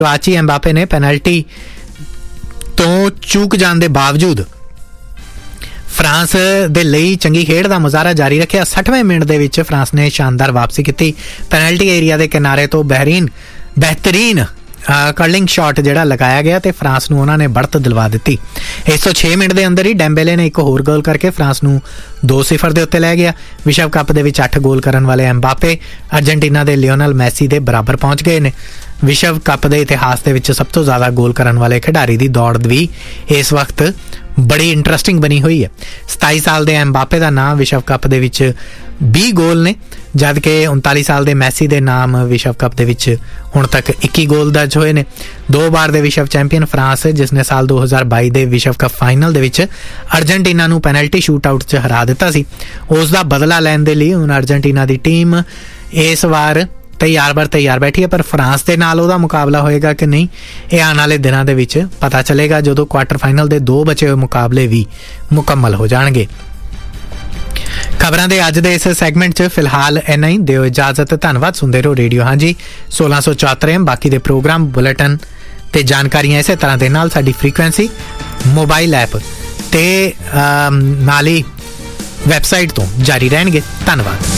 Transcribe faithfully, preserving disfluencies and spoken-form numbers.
ਆਚੀ ਐਮਬਾਪੇ ਨੇ ਪੈਨਲਟੀ ਤੋਂ ਚੂਕ ਜਾਣ ਦੇ ਬਾਵਜੂਦ ਫਰਾਂਸ ਦੇ ਲਈ ਚੰਗੀ ਖੇਡ ਦਾ ਮੁਜ਼ਾਹਰਾ ਜਾਰੀ ਰੱਖਿਆ। ਸੱਠਵੇਂ ਮਿੰਟ ਦੇ ਵਿੱਚ ਫਰਾਂਸ ਨੇ ਸ਼ਾਨਦਾਰ ਵਾਪਸੀ ਕੀਤੀ। ਪੈਨਲਟੀ ਏਰੀਆ ਦੇ ਕਿਨਾਰੇ ਤੋਂ ਬਹਿਰੀਨ ਬਿਹਤਰੀਨ ਕਰਲਿੰਗ ਸ਼ਾਟ ਜਿਹੜਾ ਲਗਾਇਆ ਗਿਆ ਤੇ ਫਰਾਂਸ ਨੂੰ ਉਹਨਾਂ ਨੇ बढ़त ਦਿਲਵਾ ਦਿੱਤੀ। ਇਸ ਤੋਂ ਛੇ ਮਿੰਟ ਦੇ ਅੰਦਰ ਹੀ ਡੈਂਬੇਲੇ ਨੇ ਇੱਕ ਹੋਰ ਗੋਲ ਕਰਕੇ ਫਰਾਂਸ ਨੂੰ ਦੋ ਸਿਫਰ ਦੇ ਉੱਤੇ ਲੈ ਗਿਆ। ਵਿਸ਼ਵ ਕੱਪ ਦੇ ਵਿੱਚ ਅੱਠ ਗੋਲ ਕਰਨ ਵਾਲੇ ਐਮਬਾਪੇ ਅਰਜਨਟੀਨਾ ਦੇ ਲਿਓਨਲ ਮੈਸੀ ਦੇ ਬਰਾਬਰ ਪਹੁੰਚ ਗਏ ਨੇ। ਵਿਸ਼ਵ ਕੱਪ ਦੇ ਇਤਿਹਾਸ ਦੇ ਵਿੱਚ ਸਭ ਤੋਂ ਜ਼ਿਆਦਾ ਗੋਲ ਕਰਨ ਵਾਲੇ ਖਿਡਾਰੀ ਦੀ ਦੌੜ ਵੀ ਇਸ ਵਕਤ ਬੜੀ ਇੰਟਰਸਟਿੰਗ ਬਣੀ ਹੋਈ ਹੈ। ਸਤਾਈ ਸਾਲ ਦੇ ਐਮਬਾਪੇ ਦਾ ਨਾਮ ਵਿਸ਼ਵ ਕੱਪ ਦੇ ਵਿੱਚ ਵੀਹ ਗੋਲ ਨੇ, ਜਦ ਕਿ ਉਨਤਾਲੀ ਸਾਲ ਦੇ ਮੈਸੀ ਦੇ ਨਾਮ ਵਿਸ਼ਵ ਕੱਪ ਦੇ ਵਿੱਚ ਹੁਣ ਤੱਕ ਇੱਕੀ ਗੋਲ ਦਰਜ ਹੋਏ ਨੇ। ਦੋ ਵਾਰ ਦੇ ਵਿਸ਼ਵ ਚੈਂਪੀਅਨ ਫਰਾਂਸ, ਜਿਸ ਨੇ ਸਾਲ ਦੋ ਹਜ਼ਾਰ ਬਾਈ ਦੇ ਵਿਸ਼ਵ ਕੱਪ ਫਾਈਨਲ ਦੇ ਵਿੱਚ ਅਰਜਨਟੀਨਾ ਨੂੰ ਪੈਨਲਟੀ ਸ਼ੂਟ ਆਊਟ 'ਚ ਹਰਾ ਦਿੱਤਾ ਸੀ, ਉਸ ਦਾ ਬਦਲਾ ਲੈਣ ਦੇ ਲਈ ਹੁਣ ਅਰਜਨਟੀਨਾ ਦੀ ਟੀਮ ਇਸ ਵਾਰ ਤਿਆਰ ਬਰ ਤਿਆਰ ਬੈਠੀ ਹੈ। ਪਰ ਫਰਾਂਸ ਦੇ ਨਾਲ ਉਹਦਾ ਮੁਕਾਬਲਾ ਹੋਏਗਾ ਕਿ ਨਹੀਂ, ਇਹ ਆਉਣ ਵਾਲੇ ਦਿਨਾਂ ਦੇ ਵਿੱਚ ਪਤਾ ਚੱਲੇਗਾ ਜਦੋਂ ਕੁਆਟਰ ਫਾਈਨਲ ਦੇ ਦੋ ਬਚੇ ਹੋਏ ਮੁਕਾਬਲੇ ਵੀ ਮੁਕੰਮਲ ਹੋ ਜਾਣਗੇ। ਖਬਰਾਂ ਦੇ ਅੱਜ ਦੇ ਇਸ ਸੈਗਮੈਂਟ 'ਚ ਫਿਲਹਾਲ ਇੰਨਾ ਹੀ। ਦਿਓ ਇਜਾਜ਼ਤ। ਧੰਨਵਾਦ। ਸੁਣਦੇ ਰਹੋ ਰੇਡੀਓ ਹਾਂਜੀ ਸੋਲਾਂ ਸੌ ਚੁਹੱਤਰ ਐਮ। ਬਾਕੀ ਦੇ ਪ੍ਰੋਗਰਾਮ, ਬੁਲੇਟਿਨ ਤੇ ਜਾਣਕਾਰੀਆਂ ਇਸੇ ਤਰ੍ਹਾਂ ਦੇ ਨਾਲ ਸਾਡੀ ਫ੍ਰੀਕੁਐਂਸੀ, ਮੋਬਾਈਲ ਐਪ ਤੇ ਨਾਲ ਹੀ ਵੈਬਸਾਈਟ ਤੋਂ ਜਾਰੀ ਰਹਿਣਗੇ। ਧੰਨਵਾਦ।